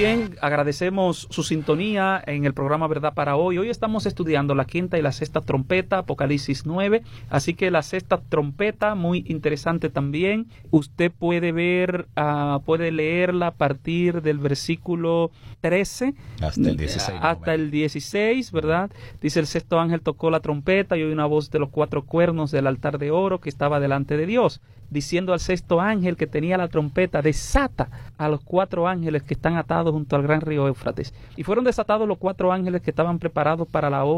Bien, agradecemos su sintonía en el programa Verdad para Hoy. Hoy estamos estudiando la quinta y la sexta trompeta, Apocalipsis 9. Así que la sexta trompeta, muy interesante también. Usted puede ver, puede leerla a partir del versículo 13 hasta el 16. Hasta el 16, ¿verdad? Dice: el sexto ángel tocó la trompeta y oí una voz de los cuatro cuernos del altar de oro que estaba delante de Dios, diciendo al sexto ángel que tenía la trompeta: desata a los cuatro ángeles que están atados junto al gran río Éufrates. Y fueron desatados los cuatro ángeles que estaban preparados para la obra